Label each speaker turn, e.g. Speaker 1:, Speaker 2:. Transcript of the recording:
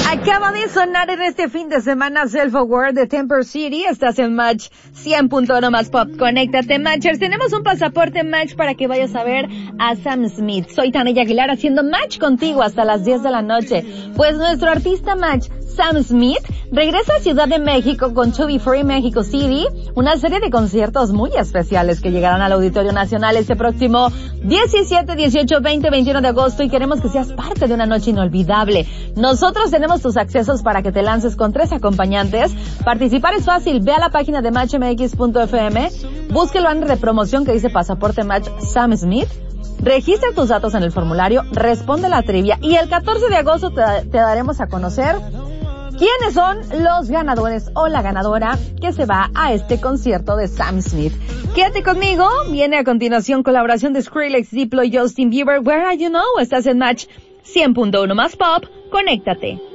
Speaker 1: Acaba de sonar en este fin de semana Self-Aware de Temper City. Estás en Match 100.1 más pop. Conéctate, Matchers. Tenemos un pasaporte Match para que vayas a ver a Sam Smith. Soy Tania Aguilar haciendo Match contigo hasta las 10 de la noche. Pues nuestro artista Match, Sam Smith, regresa a Ciudad de México con To Be Free Mexico City, una serie de conciertos muy especiales que llegarán al Auditorio Nacional este próximo 17, 18, 20, 21 de agosto y queremos que seas parte de una noche inolvidable. Nosotros tenemos tus accesos para que te lances con 3 acompañantes. Participar es fácil, ve a la página de matchmx.fm, busque el banner de promoción que dice Pasaporte Match Sam Smith, registra tus datos en el formulario, responde la trivia y el 14 de agosto te daremos a conocer quiénes son los ganadores o la ganadora que se va a este concierto de Sam Smith. Quédate conmigo, viene a continuación colaboración de Skrillex, Diplo y Justin Bieber. Where Are You Now? Estás en Match 100.1 más pop, conéctate.